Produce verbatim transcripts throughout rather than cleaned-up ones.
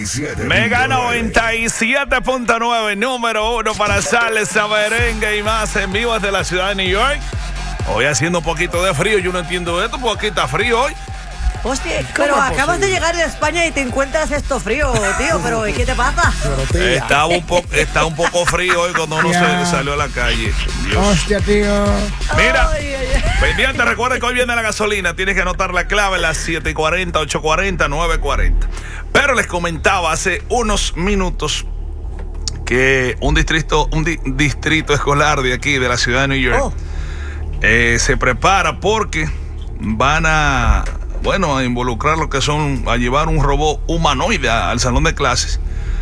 y siete. Mega noventa y siete punto nueve, número uno para salsa, merengue y más en vivo desde la ciudad de New York. Hoy haciendo un poquito de frío, yo no entiendo esto, porque aquí está frío hoy. Hostia, pero acabas de llegar de España y te encuentras esto frío, tío, pero ¿qué te pasa? Estaba un poco, está un poco frío hoy cuando uno se salió a la calle. Dios. Hostia, tío. Mira, ay, ay, ay. pendiente, recuerda que hoy viene la gasolina. Tienes que anotar la clave, las siete cuarenta, ocho cuarenta, nueve cuarenta. Pero les comentaba hace unos minutos que un distrito, un di distrito escolar de aquí, de la ciudad de New York, oh. eh, se prepara porque van a... bueno, a involucrar lo que son, a llevar un robot humanoide al salón de clases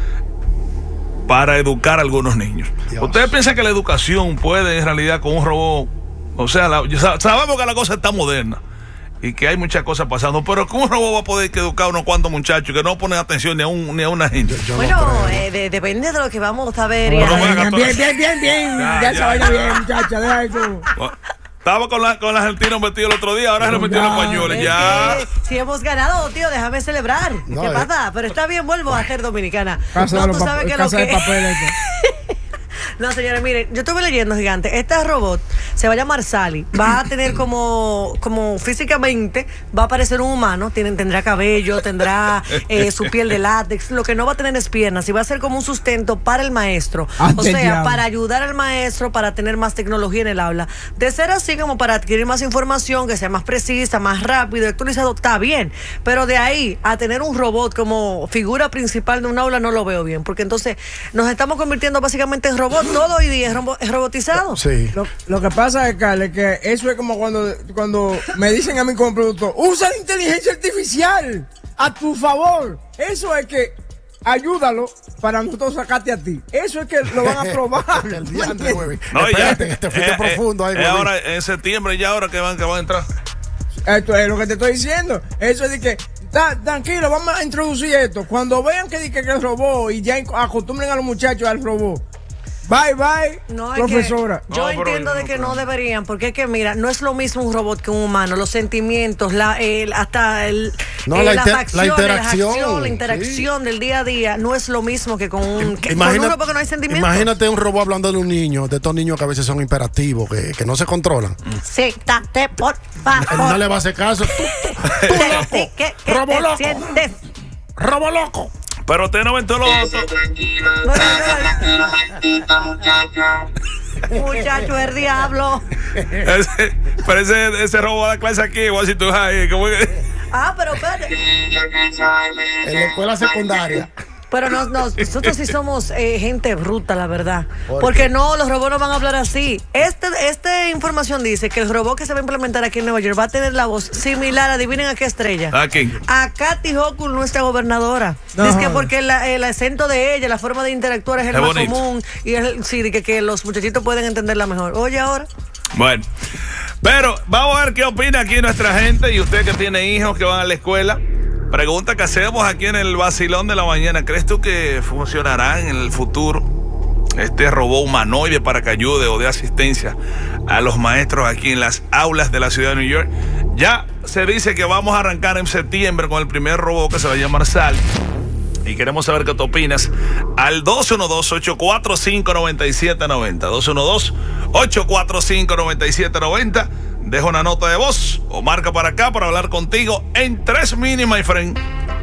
para educar a algunos niños. Dios. ¿Ustedes piensan que la educación puede en realidad con un robot? O sea, la, sabemos que la cosa está moderna y que hay muchas cosas pasando, pero ¿cómo un robot va a poder educar a unos cuantos muchachos que no ponen atención ni a, un, ni a una gente? Yo, yo bueno, no eh, de, depende de lo que vamos a ver. Bueno, bien, bien, bien, bien, bien. Ya, ya, ya vaina bien, muchacha, deja eso. Estaba con la, con la Argentina metido el otro día, ahora se lo metieron en españoles. Ya. Si hemos ganado, tío, déjame celebrar. No, ¿qué eh. pasa? Pero está bien, vuelvo a ser dominicana. Casa no, tú sabes que lo que... Papel, no, señores, miren, yo estuve leyendo, gigante. Este robot se va a llamar Sally. Va a tener como, como físicamente, va a parecer un humano. Tiene, tendrá cabello, tendrá eh, su piel de látex. Lo que no va a tener es piernas. Y va a ser como un sustento para el maestro. O sea, diablo. Para ayudar al maestro, para tener más tecnología en el aula. De ser así, como para adquirir más información, que sea más precisa, más rápido, actualizado, está bien. Pero de ahí a tener un robot como figura principal de un aula, no lo veo bien. Porque entonces nos estamos convirtiendo básicamente en robots. Todo hoy día es, robo es robotizado. Sí. Lo, lo que pasa es, Carles, que eso es como cuando, cuando me dicen a mí como productor, usa la inteligencia artificial a tu favor. Eso es que ayúdalo para nosotros sacarte a ti. Eso es que lo van a probar. El día antes, no, ya, te fuiste eh, profundo ahí. Eh, ahora, en septiembre, ya ahora que van, que van a entrar. Esto es lo que te estoy diciendo. Eso es de que, ta, tranquilo, vamos a introducir esto. Cuando vean que, que, que el robot y ya acostumbren a los muchachos al robot. Bye, bye, no, profesora. Yo no, entiendo pero, de que no, no deberían, porque es que, mira, no es lo mismo un robot que un humano. Los sentimientos, la, el, hasta el, no, el, la, las inter, acciones, la interacción, las acciones, la interacción sí. del día a día no es lo mismo que con un, que Imagina, con un robot que no hay sentimientos. Imagínate un robot hablando de un niño, de estos niños que a veces son imperativos, que, que no se controlan. Siéntate, por favor. No le va a hacer caso. Tú, tú, tú loco. ¿Qué, qué, qué robo loco. Sientes? Robo loco. Pero usted no ven todos los otros. Muchacho, el diablo. Ese, pero ese, ese robo da clase aquí, igual si tú ahí. ¿Cómo que? Ah, pero espérate. En la escuela secundaria. Pero no, no, nosotros sí somos eh, gente bruta, la verdad. ¿Por Porque qué? no, los robots no van a hablar así. Este, esta información dice que el robot que se va a implementar aquí en Nueva York va a tener la voz similar, adivinen a qué estrella. ¿A quién? A Kathy Hochul, nuestra gobernadora. No. Es que porque la, el acento de ella, la forma de interactuar es el es más bonito. común. Y es, sí, que, que los muchachitos pueden entenderla mejor. Oye, ahora. Bueno, pero vamos a ver qué opina aquí nuestra gente y usted que tiene hijos que van a la escuela. Pregunta que hacemos aquí en el vacilón de la mañana. ¿Crees tú que funcionará en el futuro este robot humanoide para que ayude o dé asistencia a los maestros aquí en las aulas de la ciudad de New York? Ya se dice que vamos a arrancar en septiembre con el primer robot que se va a llamar Sally. Y queremos saber qué te opinas al dos uno dos, ocho cuatro cinco, nueve siete nueve cero. dos uno dos, ocho cuatro cinco, nueve siete nueve cero. Deja una nota de voz o marca para acá para hablar contigo en tres mini, my friend.